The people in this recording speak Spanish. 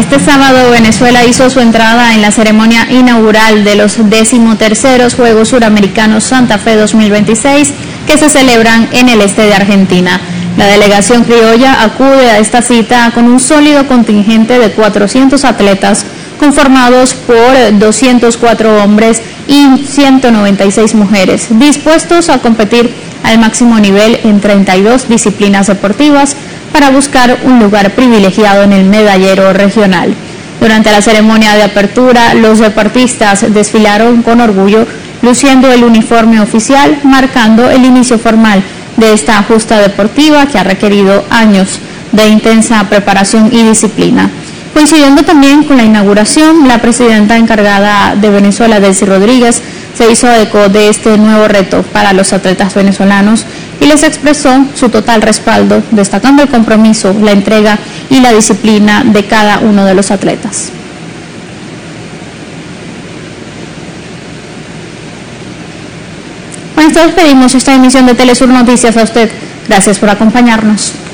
Este sábado Venezuela hizo su entrada en la ceremonia inaugural de los 13º Juegos Suramericanos Santa Fe 2026 que se celebran en el este de Argentina. La delegación criolla acude a esta cita con un sólido contingente de 400 atletas conformados por 204 hombres y 196 mujeres, dispuestos a competir al máximo nivel en 32 disciplinas deportivas para buscar un lugar privilegiado en el medallero regional. Durante la ceremonia de apertura, los deportistas desfilaron con orgullo, luciendo el uniforme oficial, marcando el inicio formal de esta justa deportiva que ha requerido años de intensa preparación y disciplina. Coincidiendo también con la inauguración, la presidenta encargada de Venezuela, Delcy Rodríguez, se hizo eco de este nuevo reto para los atletas venezolanos y les expresó su total respaldo, destacando el compromiso, la entrega y la disciplina de cada uno de los atletas. Con esto despedimos esta emisión de Telesur Noticias. A usted, gracias por acompañarnos.